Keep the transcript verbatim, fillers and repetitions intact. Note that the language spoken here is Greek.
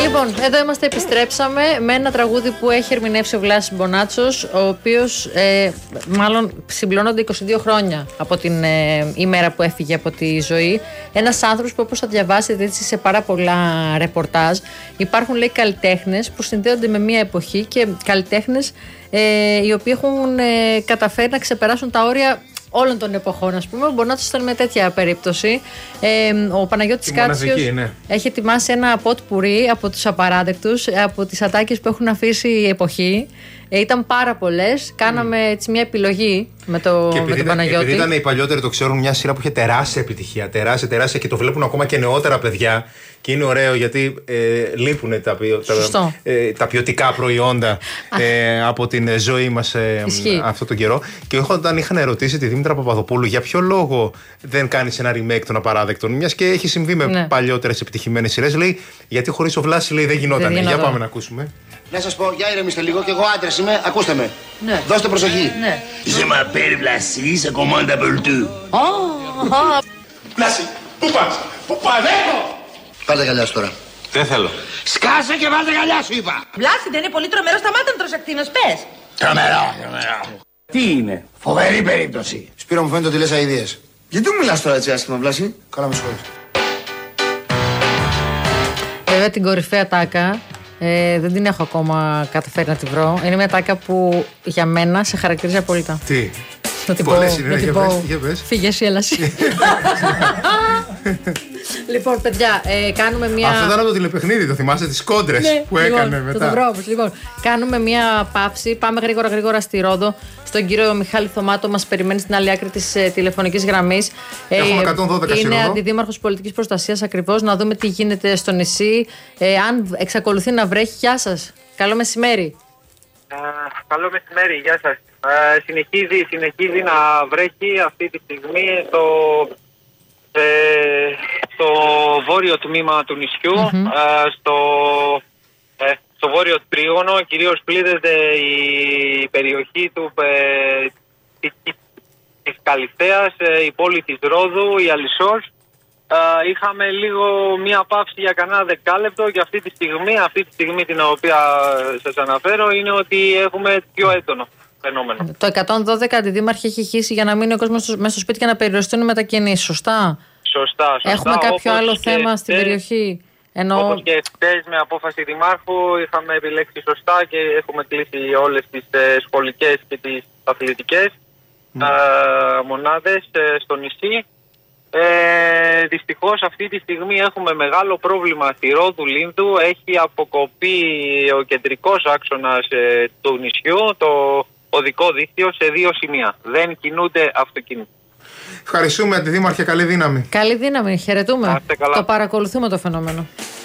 Λοιπόν, εδώ είμαστε, επιστρέψαμε με ένα τραγούδι που έχει ερμηνεύσει ο Βλάσης Μπονάτσος, ο οποίος ε, μάλλον συμπληρώνονται είκοσι δύο χρόνια από την ε, ημέρα που έφυγε από τη ζωή. Ένας άνθρωπος που, όπως θα διαβάσετε έτσι σε πάρα πολλά ρεπορτάζ, υπάρχουν, λέει, καλλιτέχνες που συνδέονται με μια εποχή και καλλιτέχνες ε, οι οποίοι έχουν ε, καταφέρει να ξεπεράσουν τα όρια όλων των εποχών, ας πούμε. Ο Μπονάτσος ήταν με τέτοια περίπτωση. Ε, ο Παναγιώτης Κάτσιος ναι. έχει ετοιμάσει ένα ποτ πουρί από τους απαράδεκτους, από τις ατάκες που έχουν αφήσει η εποχή. Ε, ήταν πάρα πολλές. Κάναμε mm. έτσι μια επιλογή με, το, με τον ήταν, Παναγιώτη. Επειδή ήταν οι παλιότεροι, το ξέρουν, μια σειρά που είχε τεράστια επιτυχία. Τεράστια, τεράστια και το βλέπουν ακόμα και νεότερα παιδιά. Και είναι ωραίο γιατί ε, λείπουν τα, τα, ε, τα ποιοτικά προϊόντα ε, από την ζωή μας ε, αυτόν τον καιρό. Και όταν είχαν ερωτήσει τη Δήμητρα Παπαδοπούλου για ποιο λόγο δεν κάνει ένα remake των απαράδεκτων, μιας και έχει συμβεί με ναι. παλιότερες επιτυχημένες σειρές, λέει γιατί χωρίς ο Βλάσης, λέει, δεν γινόταν. Δεν για πάμε να ακούσουμε. Να σας πω, για ηρεμήστε λίγο, και εγώ άντρας είμαι, ακούστε με. Ναι. Δώστε προσοχή. Ναι. Je m'appelle Βλάση, σε commande à Boltu. Βλάση, πού πας, πού πας, έχω! Βάλτε γυαλιά σου τώρα. Δεν θέλω. Σκάσε και βάλτε γυαλιά σου, είπα. Βλάση, δεν είναι πολύ τρομερό, σταμάτα να τρως ακτίνος, πες. Τρομερό, τρομερό. Τι είναι? Φοβερή περίπτωση. Σπύρο, μου φαίνεται ότι λες αηδίες. Γιατί μου μιλάς τώρα έτσι άσχημα, Βλάση? Καλά, με συγχωρείς. Βέβαια την κορυφαία τάκα ε, δεν την έχω ακόμα καταφέρει να τη βρω. Είναι μια τάκα που για μένα σε χαρακτηρίζει απόλυτα. Τι? Να την πω, να την πω. Φύγε εσύ, έλα εσύ. Λοιπόν, παιδιά, ε, κάνουμε μια. Αυτό ήταν από το τηλεπαιχνίδι, το θυμάστε, τις κόντρες ναι, που λοιπόν, έκανε μετά. Το Δουβρόβος. Λοιπόν, κάνουμε μια παύση. Πάμε γρήγορα γρήγορα στη Ρόδο. Στον κύριο Μιχάλη Θωμάτο, μας περιμένει στην άλλη άκρη της ε, τηλεφωνικής γραμμής. Έχουμε εκατόν δώδεκα είναι σύνοδο. αντιδήμαρχος πολιτικής προστασίας ακριβώς. Να δούμε τι γίνεται στο νησί. Ε, αν εξακολουθεί να βρέχει, γεια σας. Καλό μεσημέρι. Ε, καλό μεσημέρι, γεια σας. Ε, συνεχίζει, συνεχίζει να βρέχει αυτή τη στιγμή στο, ε, στο βόρειο τμήμα του νησιού, mm-hmm. ε, στο, ε, στο βόρειο τρίγωνο. Κυρίως πλήττεται η περιοχή του, ε, της, της Καλυθέας, ε, η πόλη της Ρόδου, η Αλυσσός. Uh, είχαμε λίγο μία παύση για κανένα δεκάλεπτο και αυτή τη στιγμή, αυτή τη στιγμή την οποία σας αναφέρω, είναι ότι έχουμε πιο έντονο φαινόμενο. Το εκατόν δώδεκα, αντιδήμαρχε, έχει χύσει για να μείνει ο κόσμος μέσα στο σπίτι και να περιοριστούν οι μετακινήσεις, σωστά? Σωστά, σωστά. Έχουμε κάποιο άλλο θέμα στην χτες, περιοχή? Ενώ... Όπως και χτες με απόφαση δημάρχου είχαμε επιλέξει σωστά και έχουμε κλείσει όλες τις ε, σχολικές και τις αθλητικές mm. ε, μονάδες ε, στο νησί. Ε, δυστυχώς αυτή τη στιγμή έχουμε μεγάλο πρόβλημα στη Ρόδου Λίνδου. Έχει αποκοπεί ο κεντρικός άξονας ε, του νησιού, το οδικό δίκτυο, σε δύο σημεία. Δεν κινούνται αυτοκίνητα. Ευχαριστούμε, Αντιδήμαρχε, καλή δύναμη. Καλή δύναμη, χαιρετούμε. Το παρακολουθούμε το φαινόμενο.